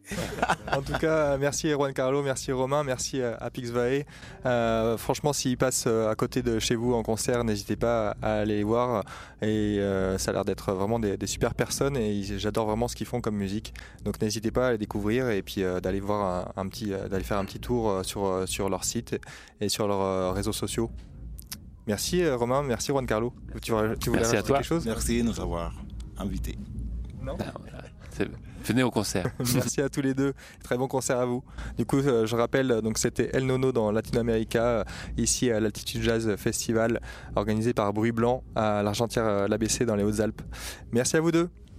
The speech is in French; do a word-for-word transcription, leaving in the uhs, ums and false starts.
En tout cas, merci Juan Carlo, merci Romain, merci à Pixvae. Euh, franchement, s'ils passent à côté de chez vous en concert, n'hésitez pas à aller les voir. Et euh, ça a l'air d'être vraiment des, des super personnes et j'adore vraiment ce qu'ils font comme musique. Donc n'hésitez pas à les découvrir et puis euh, d'aller voir un, un petit, euh, d'aller faire un petit tour sur, sur leur site et sur leurs euh, réseaux sociaux. Merci euh, Romain, merci Juan Carlo. Tu, tu voulais merci à toi. Quelque chose ? Merci de nous avoir invités. Non. Venez au concert. Merci à tous les deux. Très bon concert à vous. Du coup, euh, je rappelle, donc c'était El Nono dans Latino-América, euh, ici à l'Altitude Jazz Festival, organisé par Bruit Blanc à l'Argentière, l'A B C dans les Hautes-Alpes. Merci à vous deux.